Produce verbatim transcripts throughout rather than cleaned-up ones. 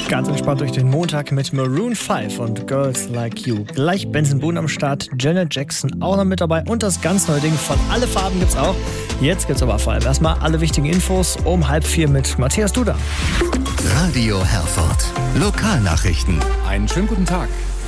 Ganz entspannt durch den Montag mit Maroon fünf und Girls Like You. Gleich Benson Boone am Start, Janet Jackson auch noch mit dabei und das ganz neue Ding von Alle Farben gibt's auch. Jetzt gibt's aber vor allem erstmal alle wichtigen Infos um halb vier mit Matthias Duda. Radio Herford. Lokalnachrichten. Einen schönen guten Tag.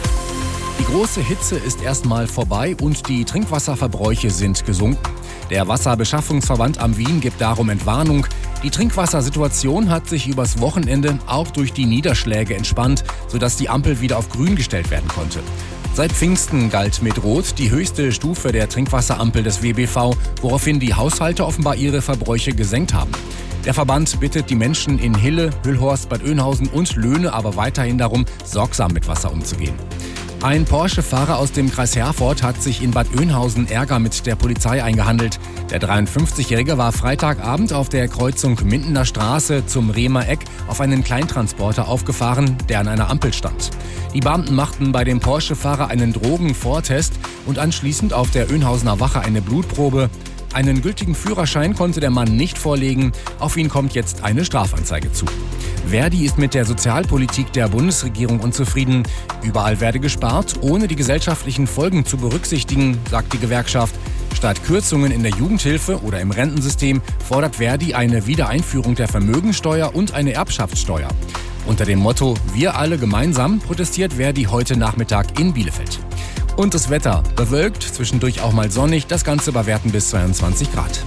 Die große Hitze ist erstmal vorbei und die Trinkwasserverbräuche sind gesunken. Der Wasserbeschaffungsverband am Wien gibt darum Entwarnung. Die Trinkwassersituation hat sich übers Wochenende auch durch die Niederschläge entspannt, sodass die Ampel wieder auf grün gestellt werden konnte. Seit Pfingsten galt mit Rot die höchste Stufe der Trinkwasserampel des W B V, woraufhin die Haushalte offenbar ihre Verbräuche gesenkt haben. Der Verband bittet die Menschen in Hille, Hüllhorst, Bad Oeynhausen und Löhne aber weiterhin darum, sorgsam mit Wasser umzugehen. Ein Porsche-Fahrer aus dem Kreis Herford hat sich in Bad Oeynhausen Ärger mit der Polizei eingehandelt. Der dreiundfünfzigjährige war Freitagabend auf der Kreuzung Mindener Straße zum Rehmer Eck auf einen Kleintransporter aufgefahren, der an einer Ampel stand. Die Beamten machten bei dem Porsche-Fahrer einen Drogenvortest und anschließend auf der Oeynhausener Wache eine Blutprobe. Einen gültigen Führerschein konnte der Mann nicht vorlegen. Auf ihn kommt jetzt eine Strafanzeige zu. Verdi ist mit der Sozialpolitik der Bundesregierung unzufrieden. Überall werde gespart, ohne die gesellschaftlichen Folgen zu berücksichtigen, sagt die Gewerkschaft. Statt Kürzungen in der Jugendhilfe oder im Rentensystem fordert Verdi eine Wiedereinführung der Vermögensteuer und eine Erbschaftssteuer. Unter dem Motto „Wir alle gemeinsam" protestiert Verdi heute Nachmittag in Bielefeld. Und das Wetter: bewölkt, zwischendurch auch mal sonnig, das Ganze bei Werten bis zweiundzwanzig Grad.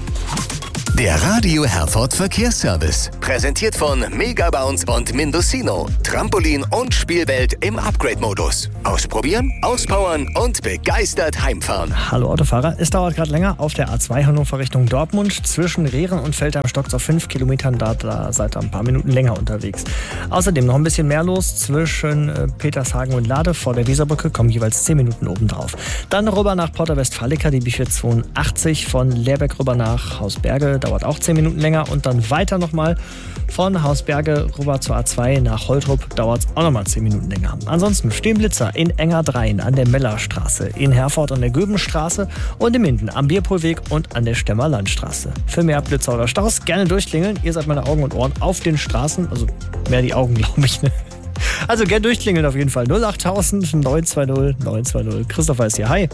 Der Radio Herford Verkehrsservice. Präsentiert von Megabounce und Mindocino. Trampolin und Spielwelt im Upgrade-Modus. Ausprobieren, auspowern und begeistert heimfahren. Hallo Autofahrer, es dauert gerade länger auf der A zwei Hannover Richtung Dortmund. Zwischen Rehren und Feldheim-Stocks auf fünf Kilometern, da, da seid ihr ein paar Minuten länger unterwegs. Außerdem noch ein bisschen mehr los zwischen äh, Petershagen und Lade vor der Weserbrücke, kommen jeweils zehn Minuten obendrauf. Dann rüber nach Porta Westfalica, die B vierhundertzweiundachtzig von Leerbeck rüber nach Hausberge, dauert auch zehn Minuten länger und dann weiter nochmal von Hausberge rüber zur A zwei nach Holtrup, dauert es auch nochmal zehn Minuten länger. Ansonsten stehen Blitzer in Engerdreien an der Mellerstraße, in Herford an der Göbenstraße und in Minden am Bierpohlweg und an der Stemmer Landstraße. Für mehr Blitzer oder Staus gerne durchklingeln, ihr seid meine Augen und Ohren auf den Straßen, also mehr die Augen, glaube ich, ne? Also gerne durchklingeln auf jeden Fall. null achttausend neun zwei null neun zwei null. Christopher ist hier, hi.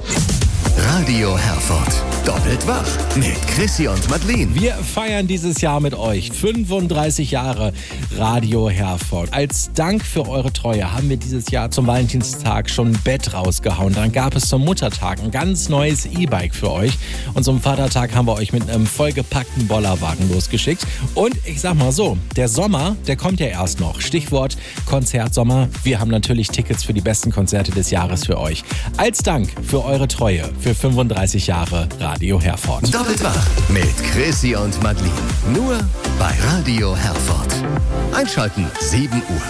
Radio Herford. Doppelt wach mit Chrissy und Madeline. Wir feiern dieses Jahr mit euch fünfunddreißig Jahre Radio Herford. Als Dank für eure Treue haben wir dieses Jahr zum Valentinstag schon ein Bett rausgehauen. Dann gab es zum Muttertag ein ganz neues E-Bike für euch. Und zum Vatertag haben wir euch mit einem vollgepackten Bollerwagen losgeschickt. Und ich sag mal so, der Sommer, der kommt ja erst noch. Stichwort Konzertsommer. Wir haben natürlich Tickets für die besten Konzerte des Jahres für euch. Als Dank für eure Treue für fünfunddreißig Jahre Radio Herford. Doppelt wach mit Chrissy und Madeline. Nur bei Radio Herford. Einschalten sieben Uhr.